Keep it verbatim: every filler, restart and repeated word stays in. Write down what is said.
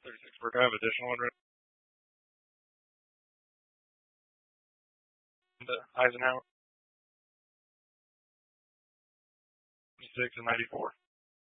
thirty-six Burke. I have additional one. Eisenhower. six and ninety-four.